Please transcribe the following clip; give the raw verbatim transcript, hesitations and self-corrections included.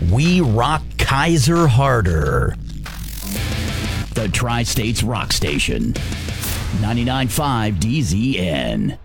We rock Kaiser harder. The Tri-States Rock Station. ninety-nine point five D Z N.